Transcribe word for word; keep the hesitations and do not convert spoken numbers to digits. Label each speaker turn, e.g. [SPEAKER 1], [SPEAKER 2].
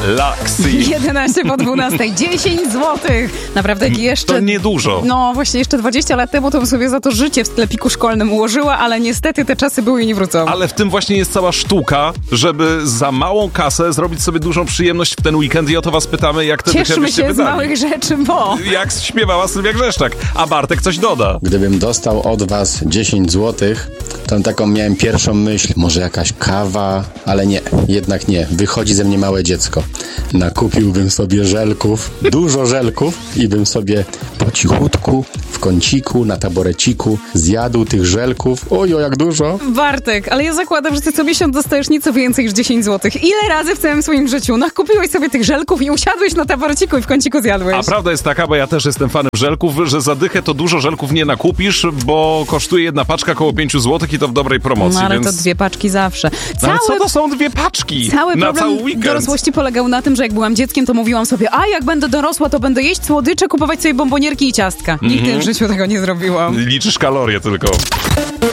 [SPEAKER 1] Luxy.
[SPEAKER 2] jedenaście po dwunastej, dziesięć złotych. Naprawdę jeszcze...
[SPEAKER 1] To niedużo.
[SPEAKER 2] No właśnie, jeszcze dwadzieścia lat temu to bym sobie za to życie w sklepiku szkolnym ułożyła, ale niestety te czasy były i nie wrócą.
[SPEAKER 1] Ale w tym właśnie jest cała sztuka, żeby za małą kasę zrobić sobie dużą przyjemność w ten weekend i o to was pytamy, jak te dychy
[SPEAKER 2] Cieszmy
[SPEAKER 1] byście
[SPEAKER 2] się z
[SPEAKER 1] wydali.
[SPEAKER 2] małych rzeczy, bo...
[SPEAKER 1] Jak śpiewała Sylwia Grzeszczak. A Bartek coś doda.
[SPEAKER 3] Gdybym dostał od was dziesięć złotych, to taką miałem pierwszą myśl, może jakaś kawa, ale nie, jednak nie. Wychodzi ze mnie małe dziecko. Nakupiłbym sobie żelków, dużo żelków i bym sobie po cichutku, w kąciku, na taboreciku zjadł tych żelków. Ojo, jak dużo.
[SPEAKER 2] Bartek, ale ja zakładam, że ty co miesiąc dostajesz nieco więcej niż dziesięć złotych. Ile razy w całym swoim życiu nakupiłeś sobie tych żelków i usiadłeś na taboreciku i w kąciku zjadłeś?
[SPEAKER 1] A prawda jest taka, bo ja też jestem fanem żelków, że za dychę to dużo żelków nie nakupisz, bo kosztuje jedna paczka około pięć złotych i to w dobrej promocji.
[SPEAKER 2] No ale
[SPEAKER 1] więc...
[SPEAKER 2] to dwie paczki zawsze.
[SPEAKER 1] No, ale
[SPEAKER 2] Cały...
[SPEAKER 1] co to są dwie paczki?
[SPEAKER 2] Cały
[SPEAKER 1] na
[SPEAKER 2] problem
[SPEAKER 1] cały weekend.
[SPEAKER 2] dorosłości polegał na tym, że jak byłam dzieckiem, to mówiłam sobie, a jak będę dorosła, to będę jeść słodycze, kupować sobie bombonierki i ciastka. Nigdy
[SPEAKER 1] Mhm.
[SPEAKER 2] w życiu tego nie zrobiłam.
[SPEAKER 1] Liczysz kalorie tylko.